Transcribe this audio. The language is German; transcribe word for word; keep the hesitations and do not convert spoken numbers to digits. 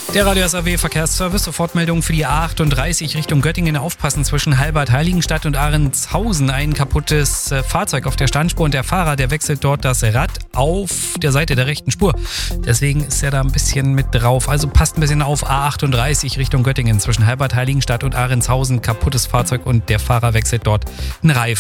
Der Radio S A W Verkehrsservice, Sofortmeldung für die A achtunddreißig Richtung Göttingen. Aufpassen zwischen Halbert-Heiligenstadt und Ahrentshausen. Ein kaputtes äh, Fahrzeug auf der Standspur und der Fahrer, der wechselt dort das Rad auf der Seite der rechten Spur. Deswegen ist er da ein bisschen mit drauf. Also passt ein bisschen auf. A achtunddreißig Richtung Göttingen zwischen Halbert-Heiligenstadt und Ahrentshausen. Kaputtes Fahrzeug und der Fahrer wechselt dort einen Reifen.